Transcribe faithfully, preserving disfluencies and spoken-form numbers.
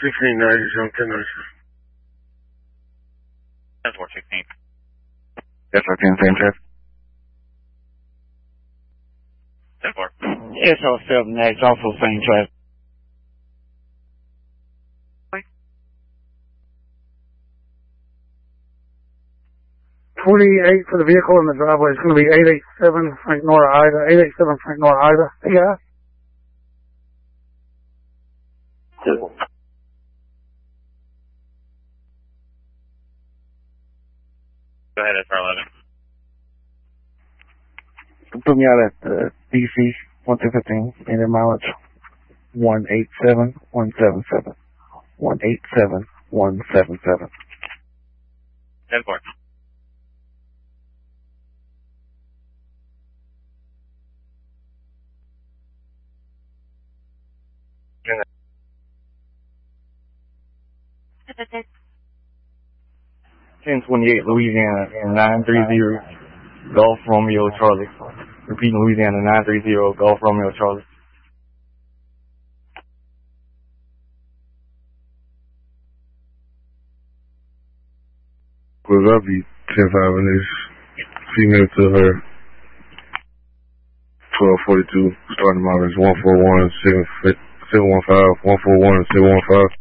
sixteen ninety, seven ten ninety. ten four sixteen. Yes, I can, same trip. ten four. S O seven X, also same traffic. twenty-eight for the vehicle in the driveway. It's going to be eight eight seven Frank Nora Ida. eight eight seven Frank Nora Ida. Hey, guys. Go ahead, S R eleven. Put me out at uh, D C, one two fifteen, and their mileage one eight seven one seven seven. one eight seven one seven seven. ten four. ten twenty-eight Louisiana and nine three zero Golf Romeo Charlie. Repeating Louisiana nine three zero Golf Romeo Charlie. Was up, you ten five in this female to her twelve forty-two starting mileage one four one seven one five one four one seven one five.